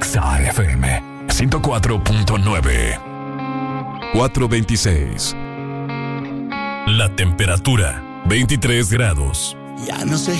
Exa FM 104.9. 4:26. La temperatura 23 grados. Ya no sé